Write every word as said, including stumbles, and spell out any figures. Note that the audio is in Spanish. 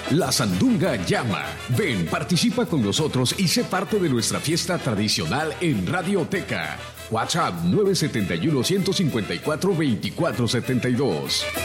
La Sandunga llama. Ven, participa con nosotros y sé parte de nuestra fiesta tradicional en Radioteca. WhatsApp nueve siete uno, uno cinco cuatro, dos cuatro siete dos.